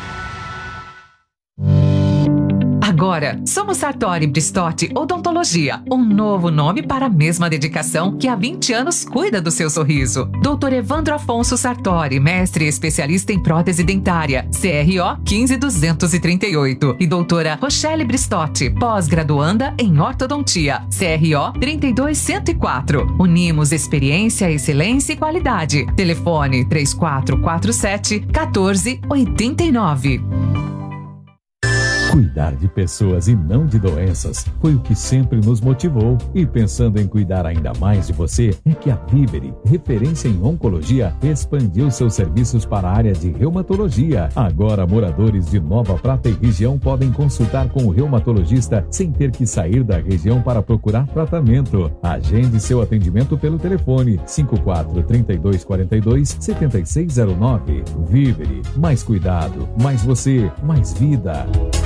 Agora, somos Sartori Bristotti Odontologia, um novo nome para a mesma dedicação que há vinte anos cuida do seu sorriso. doutor Evandro Afonso Sartori, mestre e especialista em prótese dentária, C R O quinze duzentos e trinta e oito. E doutora Rochelle Bristotti, pós-graduanda em ortodontia, C R O trinta e dois cento e quatro. Unimos experiência, excelência e qualidade. Telefone três quatro quatro sete, um quatro oito nove. Cuidar de pessoas e não de doenças foi o que sempre nos motivou. E pensando em cuidar ainda mais de você, é que a Vivere, referência em oncologia, expandiu seus serviços para a área de reumatologia. Agora, moradores de Nova Prata e região podem consultar com o reumatologista sem ter que sair da região para procurar tratamento. Agende seu atendimento pelo telefone cinco quatro, três dois quatro dois, sete seis zero nove. Vivere, mais cuidado, mais você, mais vida.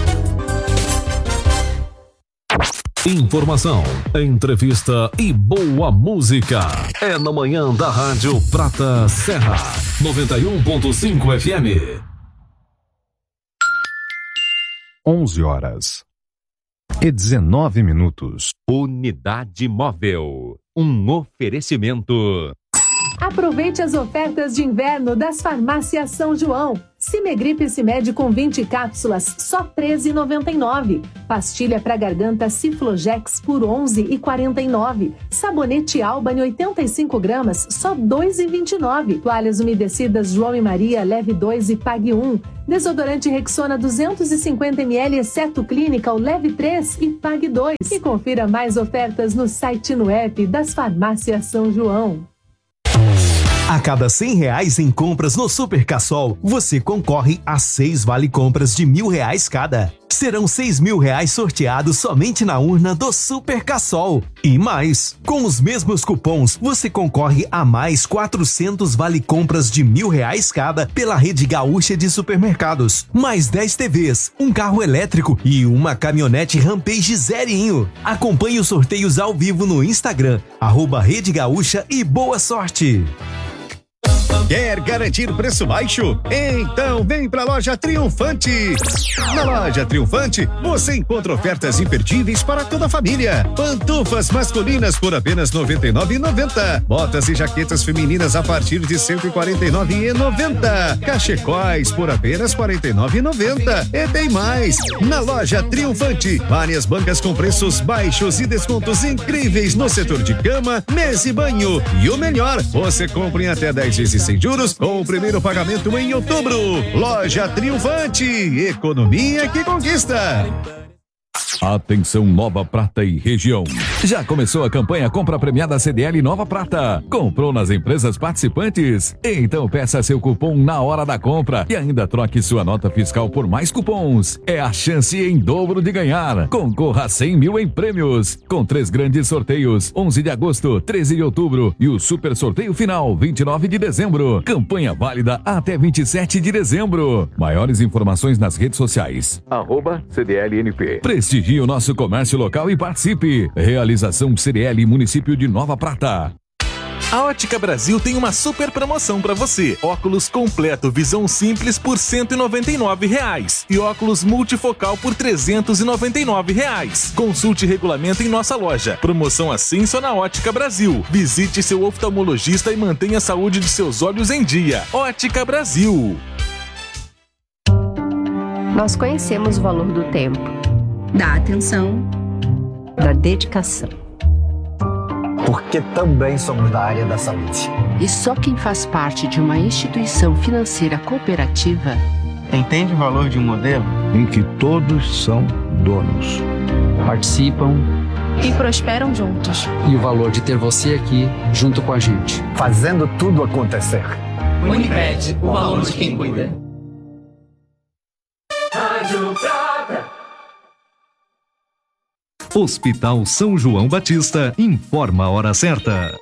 Informação, entrevista e boa música. É na manhã da Rádio Prata Serra, noventa e um ponto cinco F M. onze horas e dezenove minutos. Unidade Móvel, um oferecimento. Aproveite as ofertas de inverno das farmácias São João. Cimegripe Cimed com vinte cápsulas, só treze reais e noventa e nove centavos. Pastilha para garganta Ciflogex por onze reais e quarenta e nove centavos. Sabonete Albany oitenta e cinco gramas, só dois reais e vinte e nove centavos. Toalhas umedecidas João e Maria, leve dois e pague um. Desodorante Rexona duzentos e cinquenta mililitros, exceto Clinical, leve três e pague dois. E confira mais ofertas no site e no app das farmácias São João. A cada cem reais em compras no Super Cassol, você concorre a seis vale-compras de mil reais cada. Serão seis mil reais sorteados somente na urna do Super Cassol. E mais, com os mesmos cupons, você concorre a mais quatrocentos vale-compras de mil reais cada pela Rede Gaúcha de Supermercados. Mais dez T Vs, um carro elétrico e uma caminhonete Rampage zerinho. Acompanhe os sorteios ao vivo no Instagram, arroba Rede Gaúcha e boa sorte! Quer garantir preço baixo? Então vem pra Loja Triunfante. Na Loja Triunfante, você encontra ofertas imperdíveis para toda a família. Pantufas masculinas por apenas noventa e nove reais e noventa centavos. Botas e jaquetas femininas a partir de cento e quarenta e nove reais e noventa centavos. Cachecóis por apenas quarenta e nove reais e noventa centavos. E tem mais. Na Loja Triunfante, várias bancas com preços baixos e descontos incríveis no setor de cama, mesa e banho. E o melhor, você compra em até dez vezes sem juros com o primeiro pagamento em outubro. Loja Triunfante, economia que conquista. Atenção Nova Prata e região. Já começou a campanha Compra Premiada C D L Nova Prata. Comprou nas empresas participantes? Então peça seu cupom na hora da compra e ainda troque sua nota fiscal por mais cupons. É a chance em dobro de ganhar. Concorra a cem mil em prêmios. Com três grandes sorteios, onze de agosto, treze de outubro e o super sorteio final, vinte e nove de dezembro. Campanha válida até vinte e sete de dezembro. Maiores informações nas redes sociais. Arroba C D L N P. Prestigie o nosso comércio local e participe. Realização C D L Município de Nova Prata. A Ótica Brasil tem uma super promoção para você. Óculos completo visão simples por cento e noventa e nove reais e óculos multifocal por trezentos e noventa e nove reais. Consulte regulamento em nossa loja. Promoção assim só na Ótica Brasil. Visite seu oftalmologista e mantenha a saúde de seus olhos em dia. Ótica Brasil. Nós conhecemos o valor do tempo, da atenção, da dedicação. Porque também somos da área da saúde. E só quem faz parte de uma instituição financeira cooperativa entende o valor de um modelo em que todos são donos, participam e prosperam juntos. E o valor de ter você aqui junto com a gente, fazendo tudo acontecer. Uniped, o valor de quem cuida. Rádio Prata. Hospital São João Batista informa a hora certa.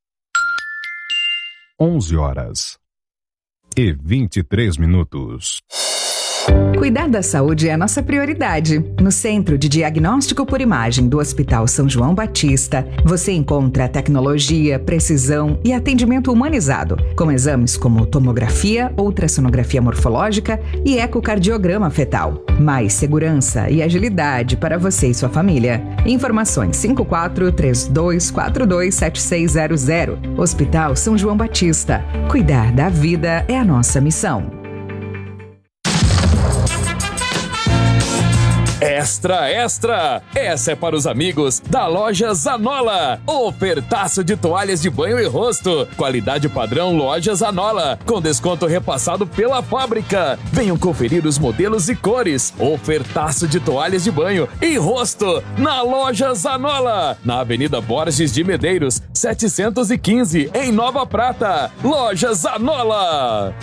onze horas e vinte e três minutos. Cuidar da saúde é a nossa prioridade. No Centro de Diagnóstico por Imagem do Hospital São João Batista, você encontra tecnologia, precisão e atendimento humanizado, com exames como tomografia, ultrassonografia morfológica e ecocardiograma fetal. Mais segurança e agilidade para você e sua família. Informações cinco quatro, três dois quatro dois, sete seis zero zero. Hospital São João Batista. Cuidar da vida é a nossa missão. Extra, extra! Essa é para os amigos da loja Zanola. Ofertaço de toalhas de banho e rosto. Qualidade padrão Loja Zanola. Com desconto repassado pela fábrica. Venham conferir os modelos e cores. Ofertaço de toalhas de banho e rosto na loja Zanola. Na Avenida Borges de Medeiros, setecentos e quinze, em Nova Prata. Loja Zanola.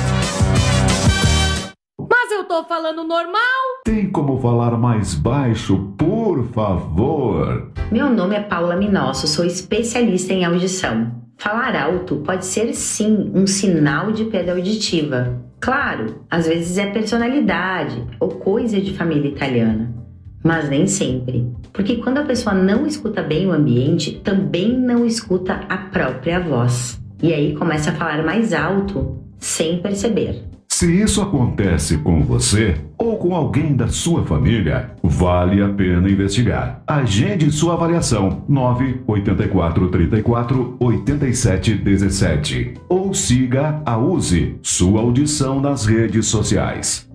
Mas eu tô falando normal? Tem como falar mais baixo, por favor? Meu nome é Paula Minosso, sou especialista em audição. Falar alto pode ser sim um sinal de perda auditiva. Claro, às vezes é personalidade ou coisa de família italiana. Mas nem sempre. Porque quando a pessoa não escuta bem o ambiente, também não escuta a própria voz. E aí começa a falar mais alto, sem perceber. Se isso acontece com você ou com alguém da sua família, vale a pena investigar. Agende sua avaliação nove oito quatro três quatro oito sete um sete ou siga a Use sua audição nas redes sociais.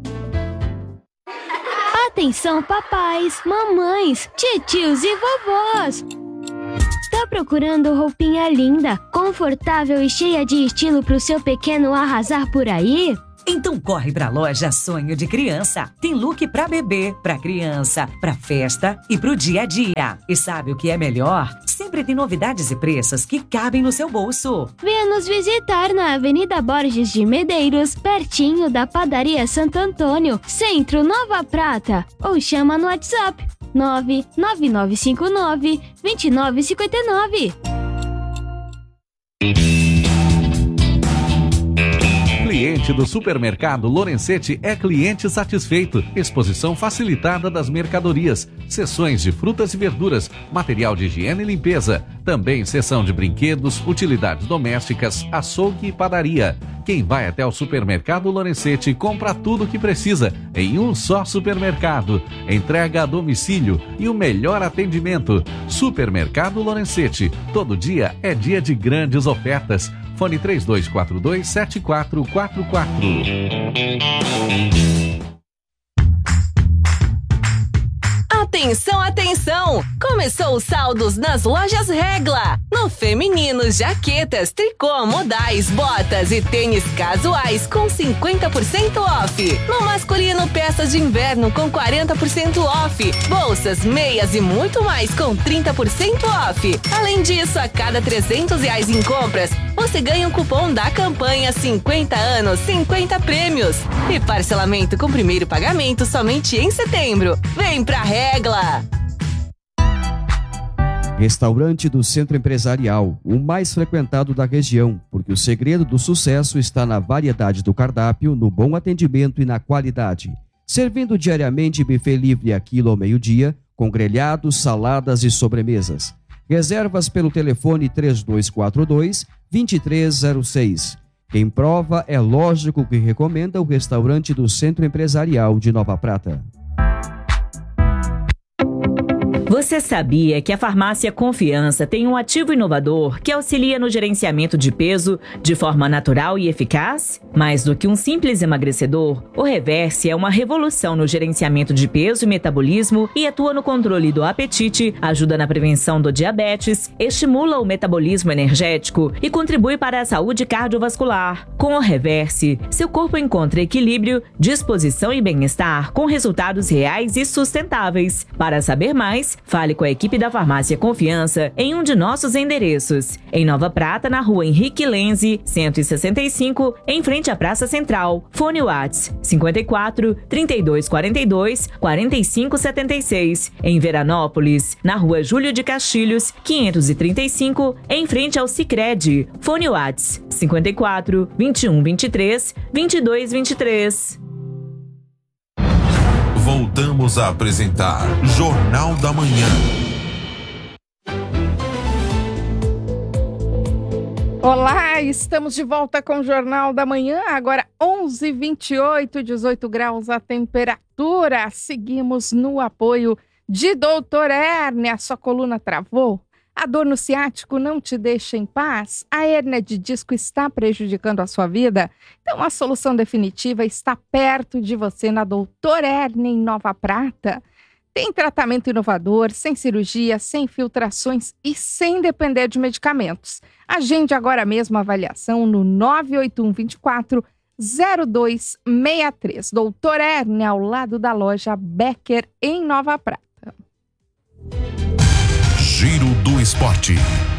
Atenção papais, mamães, titios e vovós! Tá procurando roupinha linda, confortável e cheia de estilo pro seu pequeno arrasar por aí? Então corre pra loja Sonho de Criança. Tem look pra bebê, pra criança, pra festa e pro dia a dia. E sabe o que é melhor? Sempre tem novidades e preços que cabem no seu bolso. Venha nos visitar na Avenida Borges de Medeiros, pertinho da Padaria Santo Antônio, Centro Nova Prata. Ou chama no WhatsApp nove nove nove cinco nove dois nove cinco nove. Cliente do supermercado Lorenzetti é cliente satisfeito. Exposição facilitada das mercadorias, seções de frutas e verduras, material de higiene e limpeza, também seção de brinquedos, utilidades domésticas, açougue e padaria. Quem vai até o supermercado Lorenzetti compra tudo o que precisa em um só supermercado. Entrega a domicílio e o melhor atendimento. Supermercado Lorenzetti. Todo dia é dia de grandes ofertas. Fone três dois quatro dois sete quatro quatro quatro. Atenção, atenção! Começou os saldos nas lojas Regla. No feminino, jaquetas, tricô, modais, botas e tênis casuais com cinquenta por cento off. No masculino, peças de inverno com quarenta por cento off. Bolsas, meias e muito mais com trinta por cento off. Além disso, a cada trezentos reais em compras, você ganha um cupom da campanha cinquenta anos, cinquenta prêmios. E parcelamento com primeiro pagamento somente em setembro. Vem pra Regla! Restaurante do Centro Empresarial, o mais frequentado da região, porque o segredo do sucesso está na variedade do cardápio, no bom atendimento e na qualidade. Servindo diariamente buffet livre a quilo ao meio-dia, com grelhados, saladas e sobremesas. Reservas pelo telefone três dois quatro dois, dois três zero seis. Quem prova é lógico que recomenda o restaurante do Centro Empresarial de Nova Prata. Você sabia que a Farmácia Confiança tem um ativo inovador que auxilia no gerenciamento de peso de forma natural e eficaz? Mais do que um simples emagrecedor, o Reverse é uma revolução no gerenciamento de peso e metabolismo e atua no controle do apetite, ajuda na prevenção do diabetes, estimula o metabolismo energético e contribui para a saúde cardiovascular. Com o Reverse, seu corpo encontra equilíbrio, disposição e bem-estar com resultados reais e sustentáveis. Para saber mais, fale com a equipe da Farmácia Confiança em um de nossos endereços. Em Nova Prata, na rua Henrique Lenze, cento e sessenta e cinco, em frente à Praça Central. Fone Whats cinquenta e quatro, trinta e dois quarenta e dois, quarenta e cinco setenta e seis. Em Veranópolis, na rua Júlio de Castilhos, quinhentos e trinta e cinco, em frente ao Sicredi. Fone Whats cinquenta e quatro, vinte e um vinte e três, vinte e dois vinte e três. Voltamos a apresentar Jornal da Manhã. Olá, estamos de volta com o Jornal da Manhã, agora onze e vinte e oito, dezoito graus a temperatura. Seguimos no apoio de doutor Hérnia. Sua coluna travou? A dor no ciático não te deixa em paz? A hérnia de disco está prejudicando a sua vida? Então a solução definitiva está perto de você na doutor Hérnia em Nova Prata. Tem tratamento inovador, sem cirurgia, sem filtrações e sem depender de medicamentos. Agende agora mesmo a avaliação no nove oito um, dois quatro, zero dois seis três. Doutor Ernie, ao lado da loja Becker, em Nova Prata. Giro do Esporte.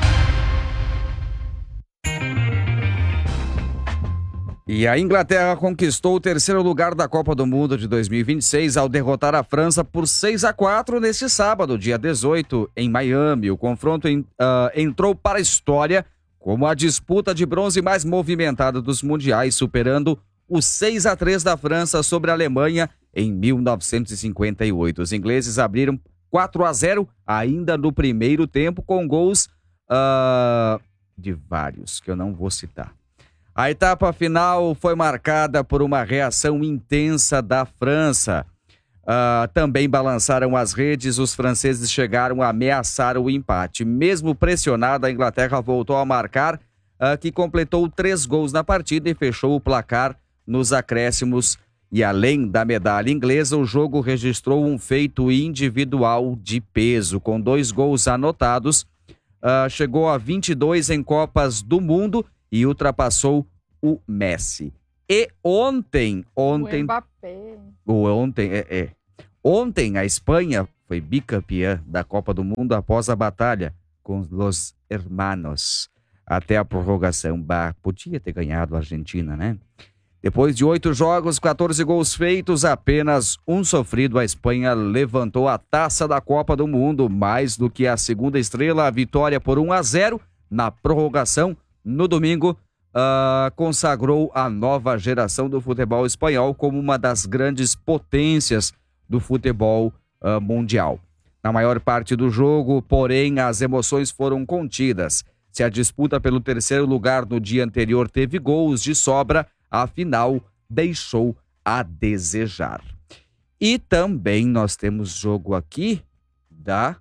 E a Inglaterra conquistou o terceiro lugar da Copa do Mundo de dois mil e vinte e seis ao derrotar a França por seis a quatro neste sábado, dia dezoito, em Miami. O confronto uh, entrou para a história como a disputa de bronze mais movimentada dos mundiais, superando o seis a três da França sobre a Alemanha em mil novecentos e cinquenta e oito. Os ingleses abriram quatro a zero ainda no primeiro tempo, com gols uh, de vários, que eu não vou citar. A etapa final foi marcada por uma reação intensa da França. Uh, também balançaram as redes, os franceses chegaram a ameaçar o empate. Mesmo pressionada, a Inglaterra voltou a marcar, uh, que completou três gols na partida e fechou o placar nos acréscimos. E além da medalha inglesa, o jogo registrou um feito individual de peso. Com dois gols anotados, uh, chegou a vinte e dois em Copas do Mundo e ultrapassou o Messi. E ontem, ontem... O Mbappé. O ontem, é, é. Ontem a Espanha foi bicampeã da Copa do Mundo após a batalha com os hermanos. Até a prorrogação. Bah, podia ter ganhado a Argentina, né? Depois de oito jogos, quatorze gols feitos, apenas um sofrido, a Espanha levantou a taça da Copa do Mundo. Mais do que a segunda estrela, a vitória por um a zero na prorrogação no domingo uh, consagrou a nova geração do futebol espanhol como uma das grandes potências do futebol uh, mundial. Na maior parte do jogo, porém, as emoções foram contidas. Se a disputa pelo terceiro lugar no dia anterior teve gols de sobra, a final deixou a desejar. E também nós temos jogo aqui da...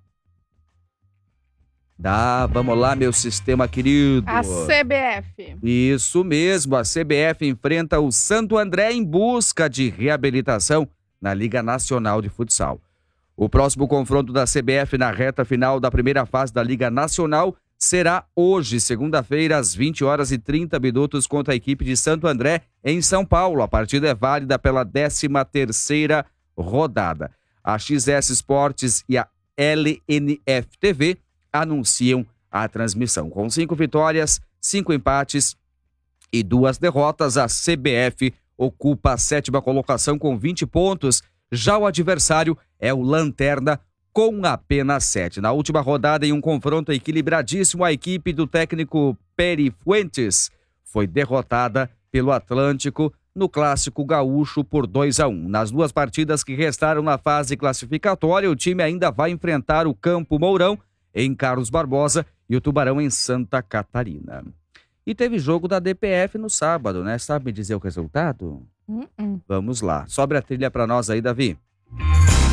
Da, vamos lá, meu sistema querido. A C B F. Isso mesmo, a C B F enfrenta o Santo André em busca de reabilitação na Liga Nacional de Futsal. O próximo confronto da C B F na reta final da primeira fase da Liga Nacional será hoje, segunda-feira, às vinte horas e trinta minutos, contra a equipe de Santo André, em São Paulo. A partida é válida pela décima terceira rodada. A X S Esportes e a L N F T V anunciam a transmissão. Com cinco vitórias, cinco empates e duas derrotas, a C B F ocupa a sétima colocação com vinte pontos. Já o adversário é o Lanterna, com apenas sete. Na última rodada, em um confronto equilibradíssimo, a equipe do técnico Peri Fuentes foi derrotada pelo Atlântico no Clássico Gaúcho por dois a um. Nas duas partidas que restaram na fase classificatória, o time ainda vai enfrentar o Campo Mourão em Carlos Barbosa e o Tubarão em Santa Catarina. E teve jogo da D P F no sábado, né? Sabe me dizer o resultado? Uh-uh. Vamos lá. Sobe a trilha para nós aí, Davi.